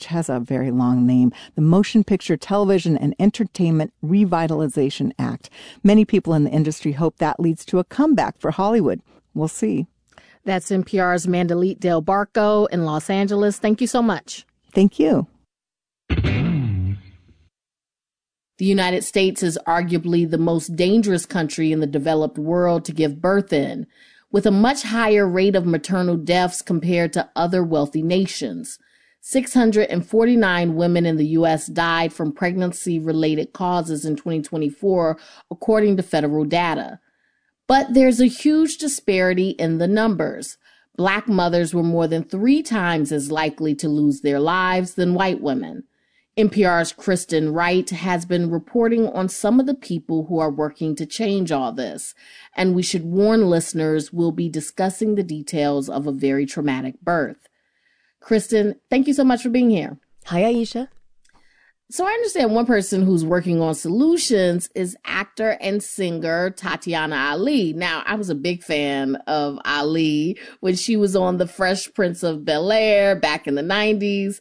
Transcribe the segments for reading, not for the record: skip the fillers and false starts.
has a very long name, the Motion Picture, Television, and Entertainment Revitalization Act. Many people in the industry hope that leads to a comeback for Hollywood. We'll see. That's NPR's Mandalit Del Barco in Los Angeles. Thank you so much. Thank you. The United States is arguably the most dangerous country in the developed world to give birth in, with a much higher rate of maternal deaths compared to other wealthy nations. 649 women in the U.S. died from pregnancy-related causes in 2024, according to federal data. But there's a huge disparity in the numbers. Black mothers were more than 3 times as likely to lose their lives than white women. NPR's Kristen Wright has been reporting on some of the people who are working to change all this, and we should warn listeners we'll be discussing the details of a very traumatic birth. Kristen, thank you so much for being here. Hi, Aisha. So I understand one person who's working on solutions is actor and singer Tatiana Ali. Now, I was a big fan of Ali when she was on The Fresh Prince of Bel-Air back in the 90s.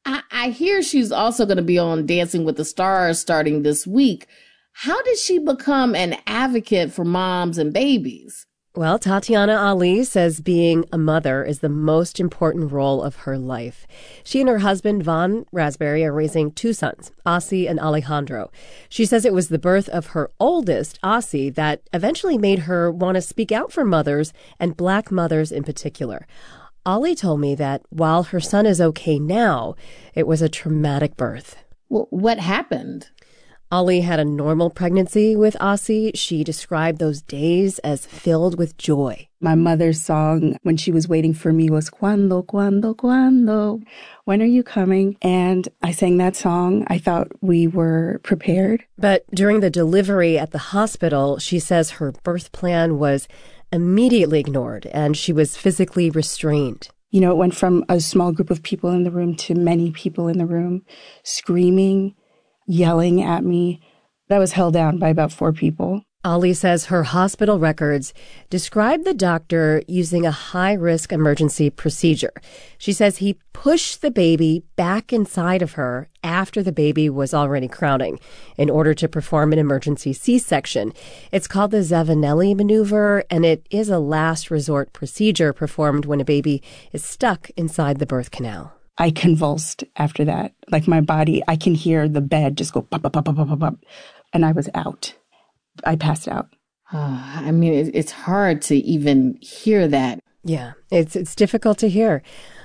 I hear she's also going to be on Dancing with the Stars starting this week. How did she become an advocate for moms and babies? Well, Tatiana Ali says being a mother is the most important role of her life. She and her husband, Von Raspberry, are raising 2 sons, Asi and Alejandro. She says it was the birth of her oldest, Asi, that eventually made her want to speak out for mothers and Black mothers in particular. Ali told me that while her son is okay now, it was a traumatic birth. Well, what happened? Ali had a normal pregnancy with Asi. She described those days as filled with joy. My mother's song when she was waiting for me was Cuando, cuando, cuando. When are you coming? And I sang that song. I thought we were prepared. But during the delivery at the hospital, she says her birth plan was immediately ignored and she was physically restrained. You know, it went from a small group of people in the room to many people in the room screaming, yelling at me. I was held down by about 4 people. Ali says her hospital records describe the doctor using a high-risk emergency procedure. She says he pushed the baby back inside of her after the baby was already crowning in order to perform an emergency C-section. It's called the Zavanelli maneuver, and it is a last resort procedure performed when a baby is stuck inside the birth canal. I convulsed after that. Like my body, I can hear the bed just go pop, pop, pop, pop, pop, pop. And I was out. I passed out. I mean, it's hard to even hear that. Yeah, it's difficult to hear.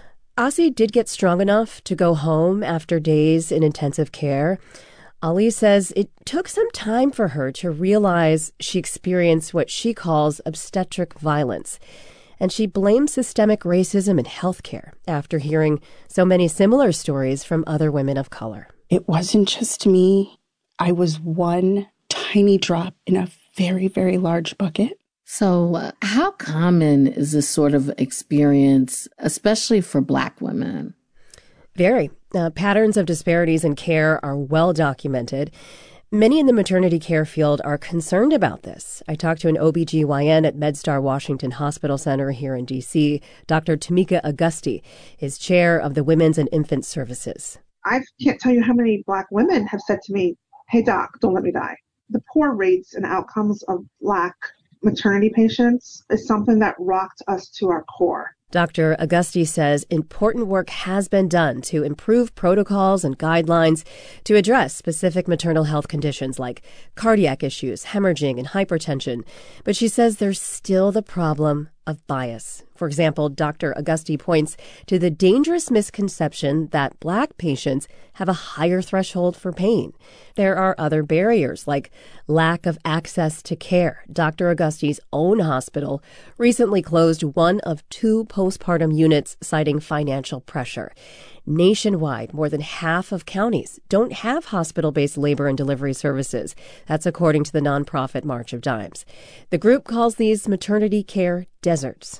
Asi did get strong enough to go home after days in intensive care. Ali says it took some time for her to realize she experienced what she calls obstetric violence. And she blames systemic racism in healthcare after hearing so many similar stories from other women of color. It wasn't just me. I was one tiny drop in a very, very large bucket. So how common is this sort of experience, especially for Black women? Very. Patterns of disparities in care are well documented. Many in the maternity care field are concerned about this. I talked to an OBGYN at MedStar Washington Hospital Center here in D.C., Dr. Tamika Augusti is chair of the Women's and Infant Services. I can't tell you how many Black women have said to me, "Hey, doc, don't let me die." The poor rates and outcomes of Black maternity patients is something that rocked us to our core. Dr. Augusti says important work has been done to improve protocols and guidelines to address specific maternal health conditions like cardiac issues, hemorrhaging, and hypertension. But she says there's still the problem of bias. For example, Dr. Augusti points to the dangerous misconception that Black patients have a higher threshold for pain. There are other barriers like lack of access to care. Dr. Augusti's own hospital recently closed one of 2 postpartum units citing financial pressure. Nationwide, more than half of counties don't have hospital-based labor and delivery services. That's according to the nonprofit March of Dimes. The group calls these maternity care deserts.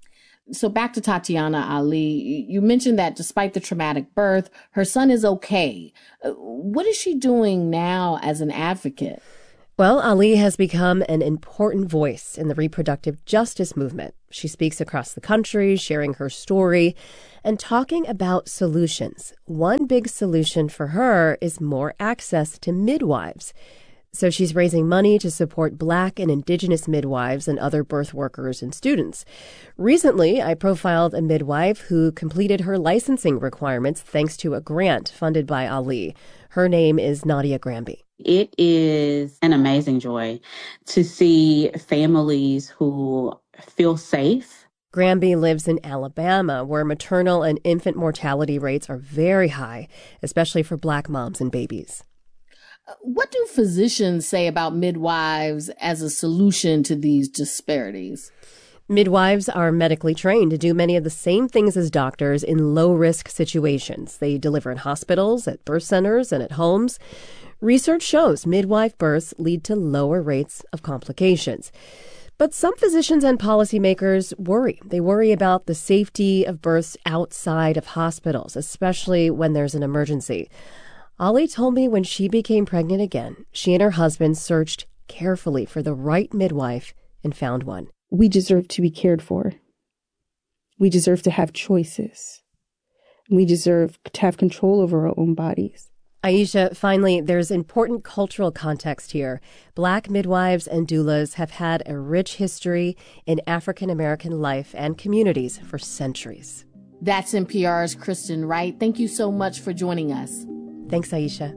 So back to Tatiana Ali, you mentioned that despite the traumatic birth, her son is okay. What is she doing now as an advocate? Well, Ali has become an important voice in the reproductive justice movement. She speaks across the country, sharing her story and talking about solutions. One big solution for her is more access to midwives. So she's raising money to support Black and Indigenous midwives and other birth workers and students. Recently, I profiled a midwife who completed her licensing requirements thanks to a grant funded by Ali. Her name is Nadia Granby. It is an amazing joy to see families who feel safe. Granby lives in Alabama, where maternal and infant mortality rates are very high, especially for Black moms and babies. What do physicians say about midwives as a solution to these disparities? Midwives are medically trained to do many of the same things as doctors in low-risk situations. They deliver in hospitals, at birth centers, and at homes. Research shows midwife births lead to lower rates of complications. But some physicians and policymakers worry. They worry about the safety of births outside of hospitals, especially when there's an emergency. Ali told me when she became pregnant again, she and her husband searched carefully for the right midwife and found one. We deserve to be cared for. We deserve to have choices. We deserve to have control over our own bodies. Aisha, finally, there's important cultural context here. Black midwives and doulas have had a rich history in African American life and communities for centuries. That's NPR's Kristen Wright. Thank you so much for joining us. Thanks, Aisha.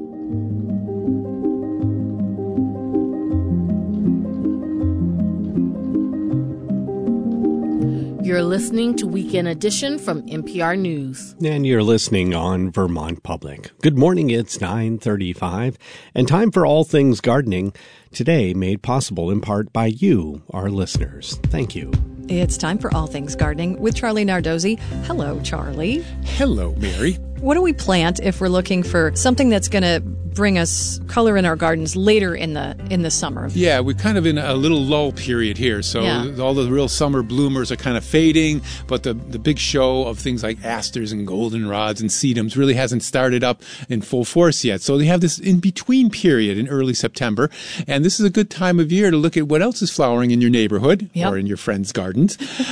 You're listening to Weekend Edition from NPR News. And you're listening on Vermont Public. Good morning, it's 9:35, and time for All Things Gardening, today made possible in part by you, our listeners. Thank you. It's time for All Things Gardening with Charlie Nardozzi. Hello, Charlie. Hello, Mary. What do we plant if we're looking for something that's going to bring us color in our gardens later in the summer? Yeah, we're kind of in a little lull period here. So all the real summer bloomers are kind of fading, but the big show of things like asters and goldenrods and sedums really hasn't started up in full force yet. So they have this in-between period in early September, and this is a good time of year to look at what else is flowering in your neighborhood or in your friends' gardens.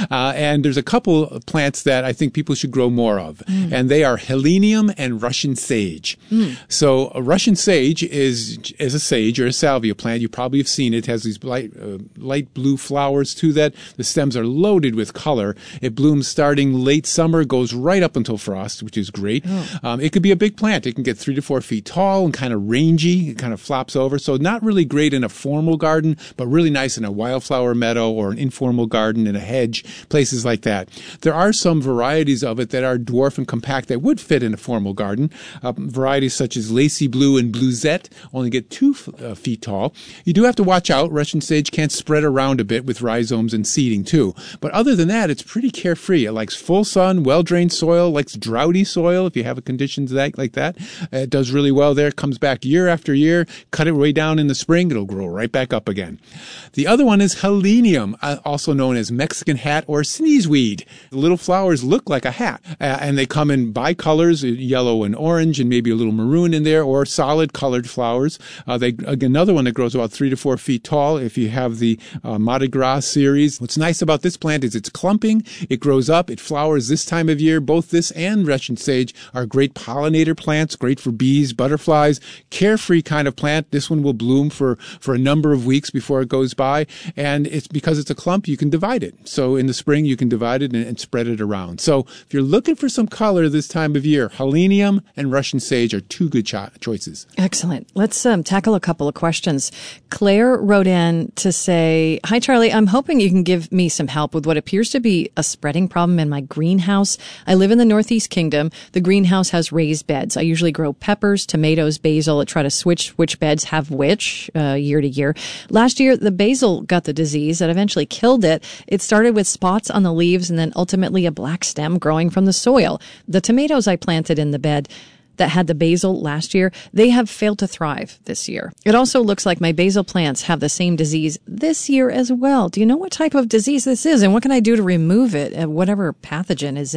And there's a couple of plants that I think people should grow more of, and they are Helenium and Russian sage. So a Russian sage is a sage or a salvia plant. You probably have seen it. It has these light blue flowers to that. The stems are loaded with color. It blooms starting late summer, goes right up until frost, which is great. It could be a big plant. It can get 3 to 4 feet tall and kind of rangy. It kind of flops over. So not really great in a formal garden, but really nice in a wildflower meadow or an informal garden in a hedge, places like that. There are some varieties of it that are dwarf and compact that would fit in a formal garden. Varieties such as Lacy Blue and Bluezette only get 2 feet tall. You do have to watch out. Russian sage can spread around a bit with rhizomes and seeding too. But other than that, it's pretty carefree. It likes full sun, well-drained soil, likes droughty soil if you have conditions like that. It does really well there. It comes back year after year. Cut it way down in the spring. It'll grow right back up again. The other one is Helenium, also known as Mexican hat or sneezeweed. The little flowers look like a hat, and they come in bicolors, yellow and orange, and maybe a little maroon in there, or solid colored flowers. Another one that grows about 3 to 4 feet tall if you have the Mardi Gras series. What's nice about this plant is it's clumping. It grows up. It flowers this time of year. Both this and Russian sage are great pollinator plants, great for bees, butterflies, carefree kind of plant. This one will bloom for a number of weeks before it goes by. And it's because it's a clump, you can divide it. So in the spring, you can divide it and spread it around. So if you're looking for some color this time of year, Helenium and Russian sage are 2 good choices. Excellent. Let's tackle a couple of questions. Claire wrote in to say, "Hi, Charlie. I'm hoping you can give me some help with what appears to be a spreading problem in my greenhouse. I live in the Northeast Kingdom. The greenhouse has raised beds. I usually grow peppers, tomatoes, basil. I try to switch which beds have which year to year. Last year, the basil got the disease that eventually killed it. It started with spots on the leaves and then ultimately a black stem growing from the soil. The tomatoes I planted in the bed that had the basil last year, they have failed to thrive this year. It also looks like my basil plants have the same disease this year as well. Do you know what type of disease this is, and what can I do to remove it, whatever pathogen is in that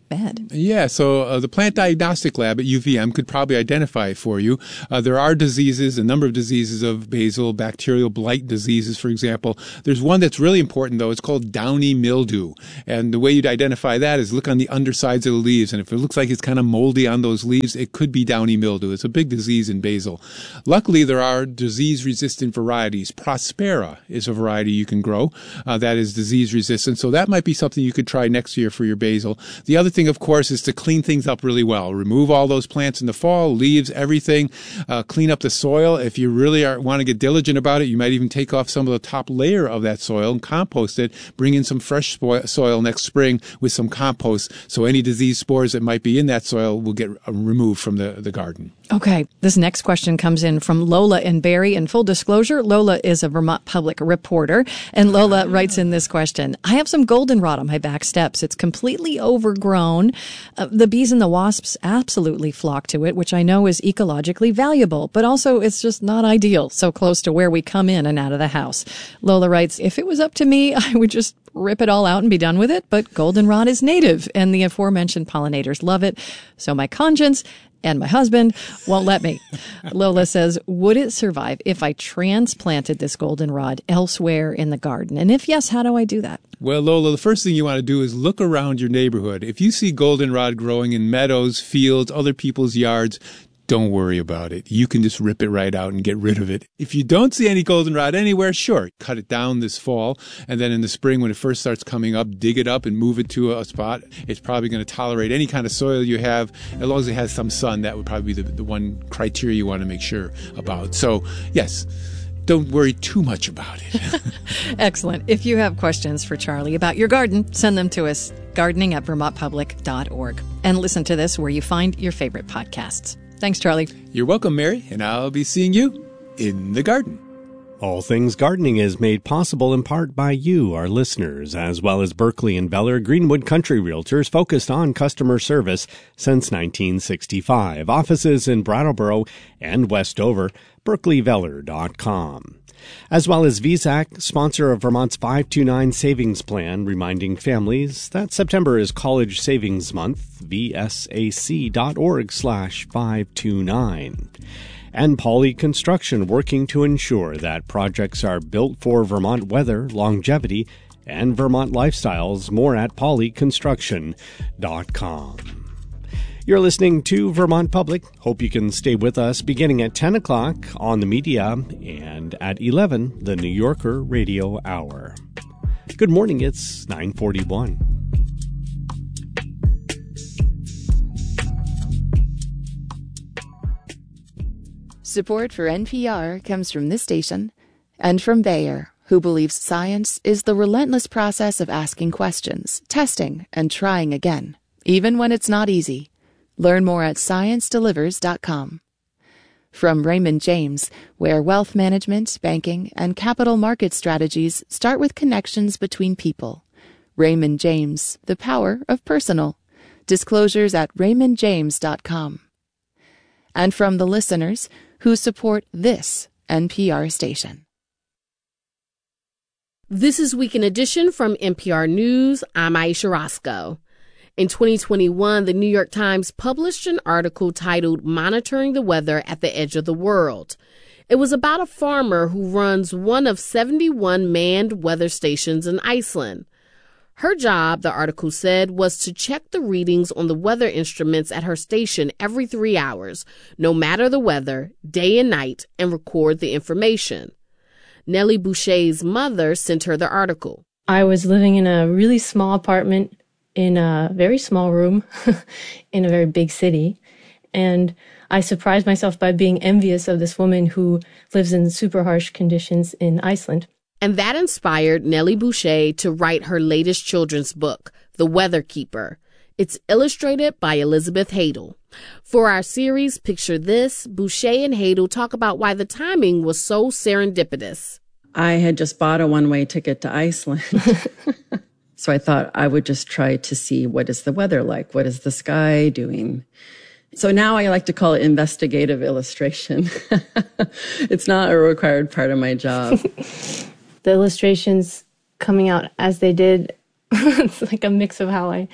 bed? Yeah, so the Plant Diagnostic Lab at UVM could probably identify it for you. There are diseases, a number of diseases of basil, bacterial blight diseases, for example. There's one that's really important, though. It's called downy mildew. And the way you'd identify that is look on the undersides of the leaves. And if it looks like it's kind of moldy on those leaves, it could be downy mildew. It's a big disease in basil. Luckily, there are disease-resistant varieties. Prospera is a variety you can grow that is disease-resistant. So that might be something you could try next year for your basil. The other thing, of course, is to clean things up really well. Remove all those plants in the fall, leaves, everything. Clean up the soil. If you really want to get diligent about it, you might even take off some of the top layer of that soil and compost it. Bring in some fresh soil next spring with some compost, so any disease spores that might be in that soil will get removed from the garden. Okay, this next question comes in from Lola in Barrie. And full disclosure, Lola is a Vermont Public reporter. And Lola writes in this question, I have some goldenrod on my back steps. It's completely overgrown. The bees and the wasps absolutely flock to it, which I know is ecologically valuable, but also it's just not ideal, so close to where we come in and out of the house. Lola writes, if it was up to me, I would just rip it all out and be done with it, but goldenrod is native, and the aforementioned pollinators love it, so my conscience and my husband won't let me. Lola says, would it survive if I transplanted this goldenrod elsewhere in the garden? And if yes, how do I do that? Well, Lola, the first thing you want to do is look around your neighborhood. If you see goldenrod growing in meadows, fields, other people's yards, don't worry about it. You can just rip it right out and get rid of it. If you don't see any goldenrod anywhere, sure, cut it down this fall. And then in the spring, when it first starts coming up, dig it up and move it to a spot. It's probably going to tolerate any kind of soil you have. As long as it has some sun, that would probably be the one criteria you want to make sure about. So, yes, don't worry too much about it. Excellent. If you have questions for Charlie about your garden, send them to us, gardening@vermontpublic.org. And listen to this where you find your favorite podcasts. Thanks, Charlie. You're welcome, Mary, and I'll be seeing you in the garden. All Things Gardening is made possible in part by you, our listeners, as well as Berkeley and Veller Greenwood Country Realtors, focused on customer service since 1965. Offices in Brattleboro and Westover, berkeleyveller.com. As well as VSAC, sponsor of Vermont's 529 Savings Plan, reminding families that September is College Savings Month, vsac.org/529. And Pauley Construction, working to ensure that projects are built for Vermont weather, longevity, and Vermont lifestyles. More at pauleyconstruction.com. You're listening to Vermont Public. Hope you can stay with us beginning at 10 o'clock on the media and at 11, the New Yorker Radio Hour. Good morning. It's 9:41. Support for NPR comes from this station and from Bayer, who believes science is the relentless process of asking questions, testing, and trying again, even when it's not easy. Learn more at ScienceDelivers.com. From Raymond James, where wealth management, banking, and capital market strategies start with connections between people. Raymond James, the power of personal. Disclosures at RaymondJames.com. And from the listeners who support this NPR station. This is Weekend Edition from NPR News. I'm Aisha Roscoe. In 2021, the New York Times published an article titled Monitoring the Weather at the Edge of the World. It was about a farmer who runs one of 71 manned weather stations in Iceland. Her job, the article said, was to check the readings on the weather instruments at her station every 3 hours, no matter the weather, day and night, and record the information. Nellie Boucher's mother sent her the article. I was living in a really small apartment in a very small room in a very big city. And I surprised myself by being envious of this woman who lives in super harsh conditions in Iceland. And that inspired Nellie Boucher to write her latest children's book, The Weather Keeper. It's illustrated by Elizabeth Hadel. For our series, Picture This, Boucher and Hadel talk about why the timing was so serendipitous. I had just bought a one-way ticket to Iceland. So I thought I would just try to see what is the weather like? What is the sky doing? So now I like to call it investigative illustration. It's not a required part of my job. The illustrations coming out as they did, it's like a mix of how I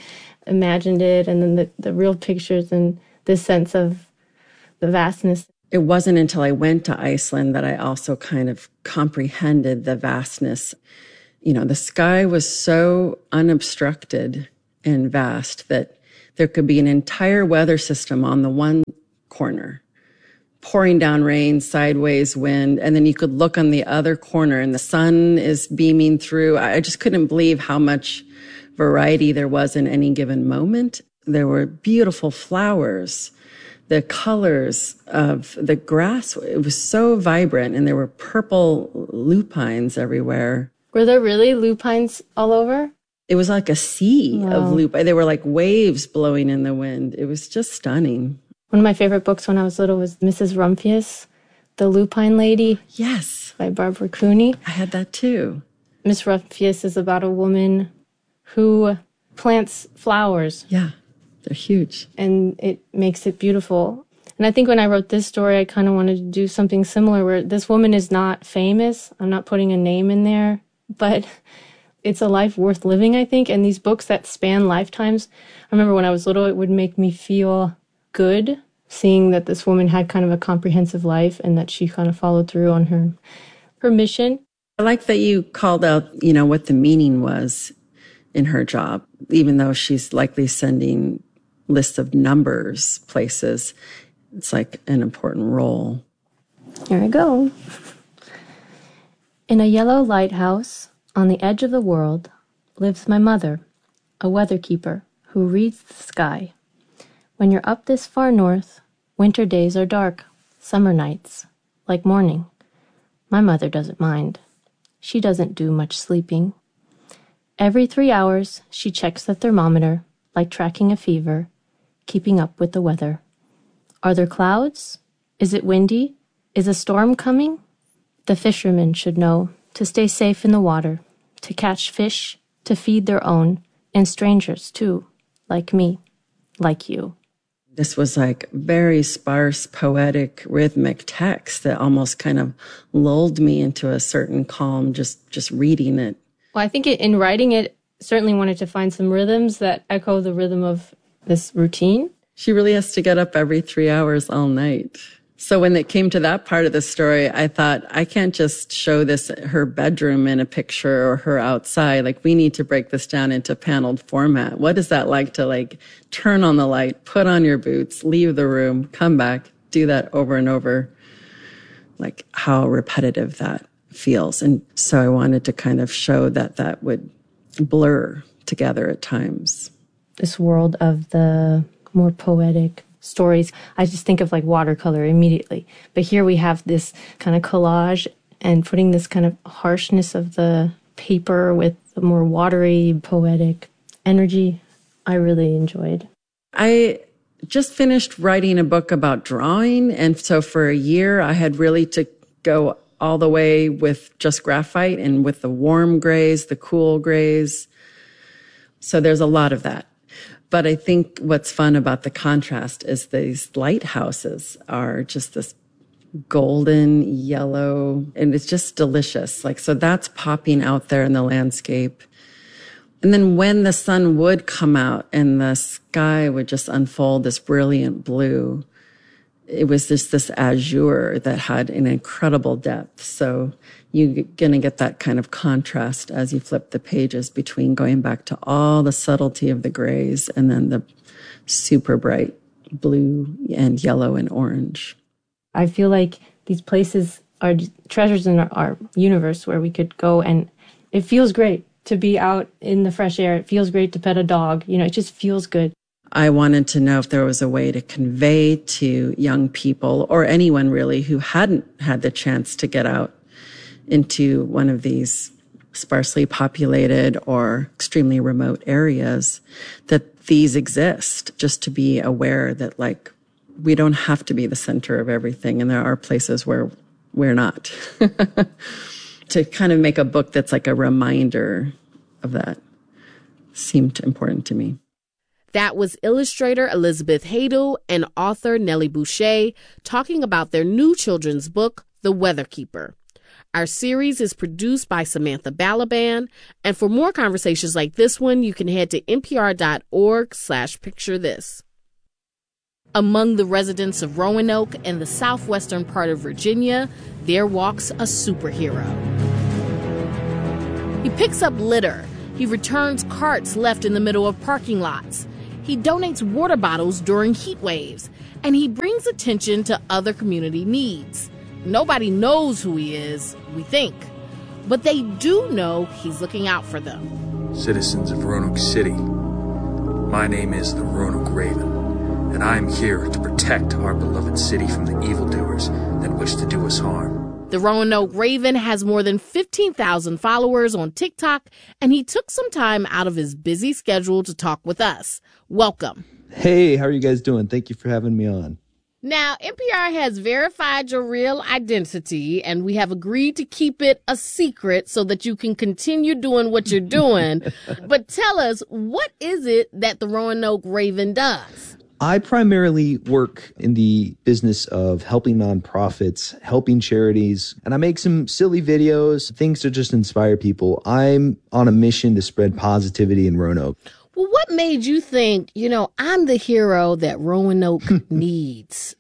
imagined it, and then the real pictures and this sense of the vastness. It wasn't until I went to Iceland that I also kind of comprehended the vastness. You know, the sky was so unobstructed and vast that there could be an entire weather system on the one corner, pouring down rain, sideways wind, and then you could look on the other corner and the sun is beaming through. I just couldn't believe how much variety there was in any given moment. There were beautiful flowers. The colors of the grass, it was so vibrant, and there were purple lupines everywhere. Were there really lupines all over? It was like a sea of lupine. They were like waves blowing in the wind. It was just stunning. One of my favorite books when I was little was Mrs. Rumphius, The Lupine Lady. Yes. By Barbara Cooney. I had that too. Miss Rumphius is about a woman who plants flowers. Yeah, they're huge. And it makes it beautiful. And I think when I wrote this story, I kind of wanted to do something similar where this woman is not famous. I'm not putting a name in there, but it's a life worth living, I think. And these books that span lifetimes, I remember when I was little, it would make me feel good seeing that this woman had kind of a comprehensive life and that she kind of followed through on her mission. I like that you called out, you know, what the meaning was in her job, even though she's likely sending lists of numbers places. It's like an important role. Here I go. In a yellow lighthouse on the edge of the world lives my mother, a weatherkeeper who reads the sky. When you're up this far north, winter days are dark, summer nights, like morning. My mother doesn't mind. She doesn't do much sleeping. Every 3 hours, she checks the thermometer, like tracking a fever, keeping up with the weather. Are there clouds? Is it windy? Is a storm coming? The fishermen should know to stay safe in the water, to catch fish, to feed their own, and strangers too, like me, like you. This was like very sparse, poetic, rhythmic text that almost kind of lulled me into a certain calm, just reading it. Well, I think in writing it, certainly wanted to find some rhythms that echo the rhythm of this routine. She really has to get up every 3 hours all night. So when it came to that part of the story, I thought, I can't just show this, her bedroom in a picture or her outside. Like, we need to break this down into paneled format. What is that like to like turn on the light, put on your boots, leave the room, come back, do that over and over? Like how repetitive that feels. And so I wanted to kind of show that would blur together at times. This world of the more poetic stories, I just think of like watercolor immediately. But here we have this kind of collage and putting this kind of harshness of the paper with the more watery, poetic energy. I really enjoyed. I just finished writing a book about drawing. And so for a year, I had really to go all the way with just graphite and with the warm grays, the cool grays. So there's a lot of that. But I think what's fun about the contrast is these lighthouses are just this golden yellow, and it's just delicious. Like, so that's popping out there in the landscape. And then when the sun would come out and the sky would just unfold this brilliant blue, it was just this azure that had an incredible depth. So you're going to get that kind of contrast as you flip the pages between going back to all the subtlety of the grays and then the super bright blue and yellow and orange. I feel like these places are treasures in our universe where we could go, and it feels great to be out in the fresh air. It feels great to pet a dog. You know, it just feels good. I wanted to know if there was a way to convey to young people or anyone really who hadn't had the chance to get out into one of these sparsely populated or extremely remote areas that these exist, just to be aware that like we don't have to be the center of everything and there are places where we're not. To kind of make a book that's like a reminder of that seemed important to me. That was illustrator Elizabeth Hadel and author Nellie Boucher talking about their new children's book, The Weatherkeeper. Our series is produced by Samantha Balaban, and for more conversations like this one, you can head to npr.org/picturethis. Among the residents of Roanoke and the southwestern part of Virginia, there walks a superhero. He picks up litter. He returns carts left in the middle of parking lots. He donates water bottles during heat waves, and he brings attention to other community needs. Nobody knows who he is, we think, but they do know he's looking out for them. Citizens of Roanoke City, my name is the Roanoke Raven, and I am here to protect our beloved city from the evildoers that wish to do us harm. The Roanoke Raven has more than 15,000 followers on TikTok, and he took some time out of his busy schedule to talk with us. Welcome. Hey, how are you guys doing? Thank you for having me on. Now, NPR has verified your real identity, and we have agreed to keep it a secret so that you can continue doing what you're doing. But tell us, what is it that the Roanoke Raven does? I primarily work in the business of helping nonprofits, helping charities, and I make some silly videos, things to just inspire people. I'm on a mission to spread positivity in Roanoke. Well, what made you think, I'm the hero that Roanoke needs?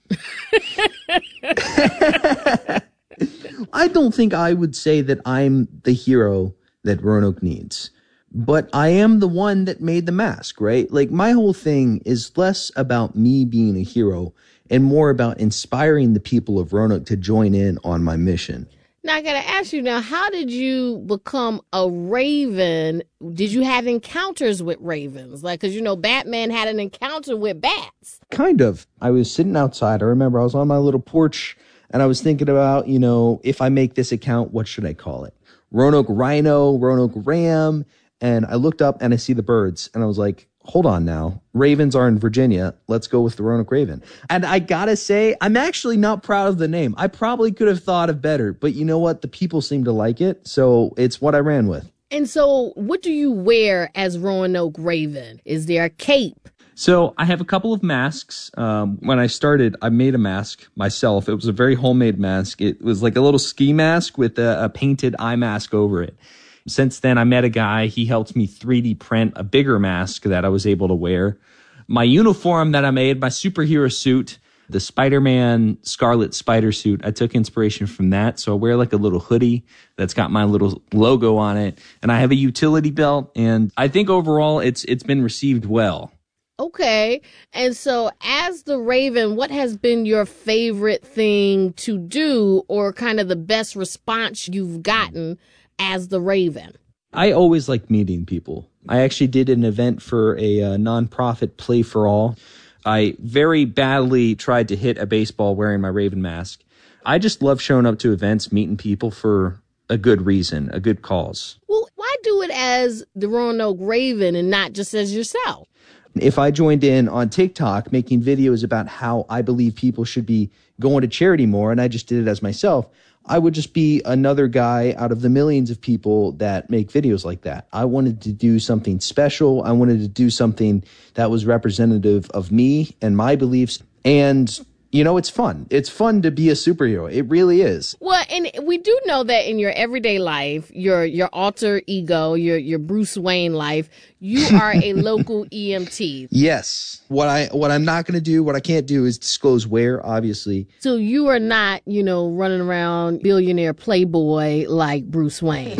I don't think I would say that I'm the hero that Roanoke needs. But I am the one that made the mask, right? Like, my whole thing is less about me being a hero and more about inspiring the people of Roanoke to join in on my mission. Now, I got to ask you how did you become a raven? Did you have encounters with ravens? Because, Batman had an encounter with bats. Kind of. I was sitting outside. I remember I was on my little porch and I was thinking about, if I make this account, what should I call it? Roanoke Rhino, Roanoke Ram. And I looked up and I see the birds and I was like, hold on now. Ravens are in Virginia. Let's go with the Roanoke Raven. And I gotta say, I'm actually not proud of the name. I probably could have thought of better, but you know what? The people seem to like it. So it's what I ran with. And so what do you wear as Roanoke Raven? Is there a cape? So I have a couple of masks. When I started, I made a mask myself. It was a very homemade mask. It was like a little ski mask with a painted eye mask over it. Since then, I met a guy. He helped me 3D print a bigger mask that I was able to wear. My uniform that I made, my superhero suit, the Spider-Man Scarlet Spider suit, I took inspiration from that. So I wear like a little hoodie that's got my little logo on it. And I have a utility belt. And I think overall it's been received well. Okay. And so as the Raven, what has been your favorite thing to do or kind of the best response you've gotten as the Raven? I always like meeting people. I actually did an event for a nonprofit Play for All. I very badly tried to hit a baseball wearing my Raven mask. I just love showing up to events, meeting people for a good reason, a good cause. Well, why do it as the Roanoke Raven and not just as yourself? If I joined in on TikTok making videos about how I believe people should be going to charity more, and I just did it as myself, I would just be another guy out of the millions of people that make videos like that. I wanted to do something special. I wanted to do something that was representative of me and my beliefs. And, it's fun. It's fun to be a superhero. It really is. Well, and we do know that in your everyday life, your alter ego, your Bruce Wayne life, you are a local EMT. Yes. What I'm not going to do, what I can't do is disclose where, obviously. So you are not, running around billionaire playboy like Bruce Wayne.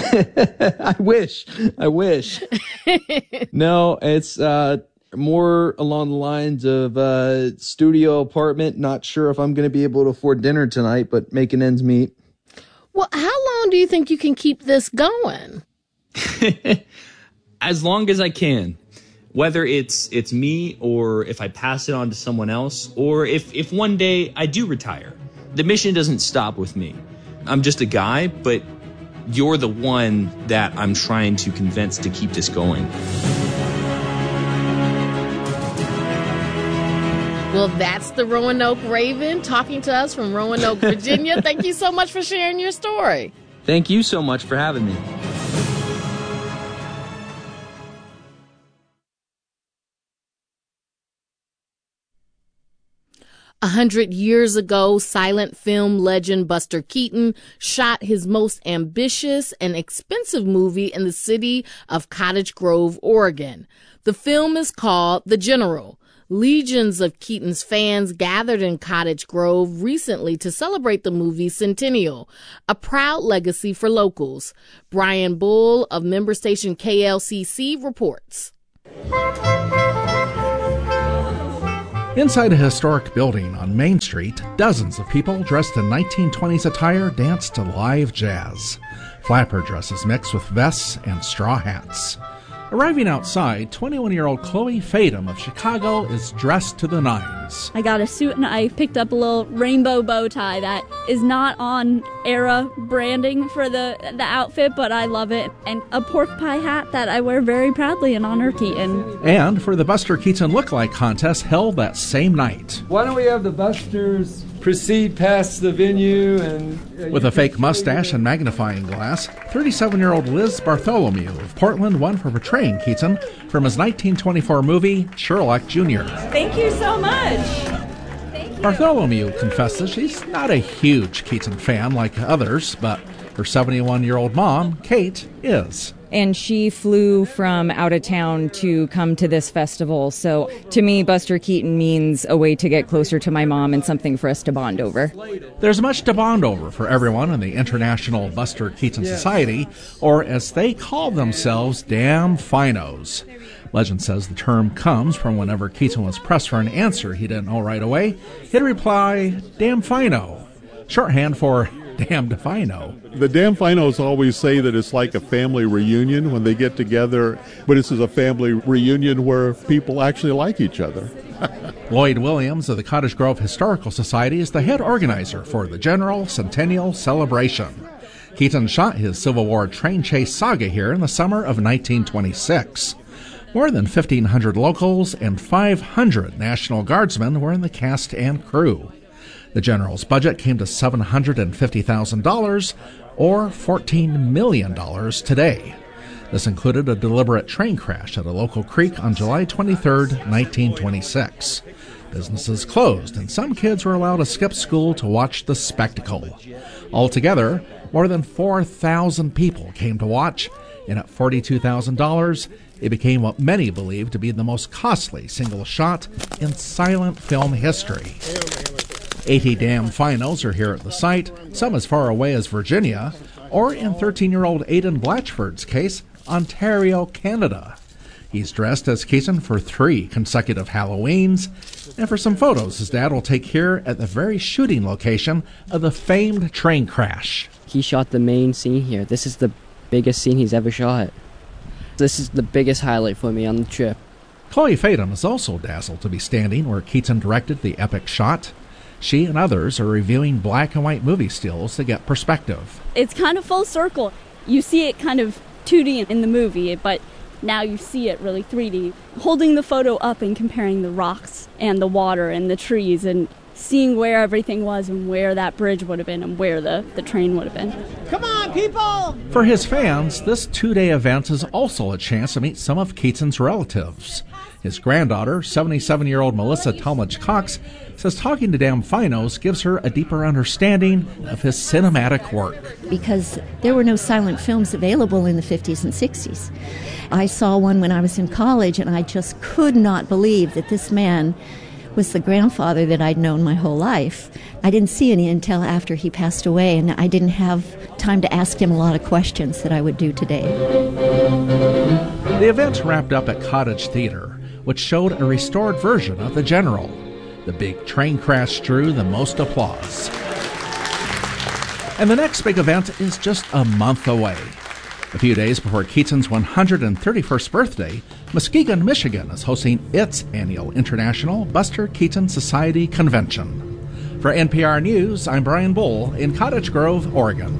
I wish. No, it's more along the lines of studio apartment. Not sure if I'm going to be able to afford dinner tonight, but making ends meet. Well, how long do you think you can keep this going? As long as I can. Whether it's me or if I pass it on to someone else or if one day I do retire. The mission doesn't stop with me. I'm just a guy, but you're the one that I'm trying to convince to keep this going. Well, that's the Roanoke Raven talking to us from Roanoke, Virginia. Thank you so much for sharing your story. Thank you so much for having me. 100 years ago, silent film legend Buster Keaton shot his most ambitious and expensive movie in the city of Cottage Grove, Oregon. The film is called The General. Legions of Keaton's fans gathered in Cottage Grove recently to celebrate the movie's centennial, a proud legacy for locals. Brian Bull of member station KLCC reports. Inside a historic building on Main Street, dozens of people dressed in 1920s attire dance to live jazz. Flapper dresses mixed with vests and straw hats. Arriving outside, 21-year-old Chloe Fadum of Chicago is dressed to the nines. I got a suit and I picked up a little rainbow bow tie that is not on era branding for the outfit, but I love it. And a pork pie hat that I wear very proudly in honor of Keaton. And for the Buster Keaton Lookalike contest held that same night. Why don't we have the Busters proceed past the venue and... With a fake mustache and magnifying glass, 37-year-old Liz Bartholomew of Portland won for portraying Keaton from his 1924 movie, Sherlock Jr. Thank you so much. Bartholomew confesses she's not a huge Keaton fan like others, but her 71-year-old mom, Kate, is. And she flew from out of town to come to this festival. So to me, Buster Keaton means a way to get closer to my mom and something for us to bond over. There's much to bond over for everyone in the International Buster Keaton Society, or as they call themselves, Damn Finos. Legend says the term comes from whenever Keaton was pressed for an answer he didn't know right away, he'd reply, Damn Fino, shorthand for Damned if I know. The Damn Finos always say that it's like a family reunion when they get together, but this is a family reunion where people actually like each other. Lloyd Williams of the Cottage Grove Historical Society is the head organizer for the General Centennial Celebration. Keaton shot his Civil War train chase saga here in the summer of 1926. More than 1,500 locals and 500 National Guardsmen were in the cast and crew. The General's budget came to $750,000, or $14 million today. This included a deliberate train crash at a local creek on July 23, 1926. Businesses closed, and some kids were allowed to skip school to watch the spectacle. Altogether, more than 4,000 people came to watch, and at $42,000, it became what many believe to be the most costly single shot in silent film history. 80 Damn Finos are here at the site, some as far away as Virginia, or in 13-year-old Aidan Blatchford's case, Ontario, Canada. He's dressed as Keaton for 3 consecutive Halloweens, and for some photos his dad will take here at the very shooting location of the famed train crash. He shot the main scene here. This is the biggest scene he's ever shot. This is the biggest highlight for me on the trip. Chloe Fadum is also dazzled to be standing where Keaton directed the epic shot. She and others are reviewing black and white movie stills to get perspective. It's kind of full circle. You see it kind of 2D in the movie, but now you see it really 3D. Holding the photo up and comparing the rocks and the water and the trees and seeing where everything was and where that bridge would have been and where the train would have been. Come on, people! For his fans, this 2-day event is also a chance to meet some of Keaton's relatives. His granddaughter, 77-year-old Melissa Talmadge Cox, says talking to Damn Finos gives her a deeper understanding of his cinematic work. Because there were no silent films available in the 50s and 60s. I saw one when I was in college, and I just could not believe that this man was the grandfather that I'd known my whole life. I didn't see any until after he passed away, and I didn't have time to ask him a lot of questions that I would do today. The event wrapped up at Cottage Theater, which showed a restored version of The General. The big train crash drew the most applause. And the next big event is just a month away. A few days before Keaton's 131st birthday, Muskegon, Michigan is hosting its annual International Buster Keaton Society Convention. For NPR News, I'm Brian Bull in Cottage Grove, Oregon.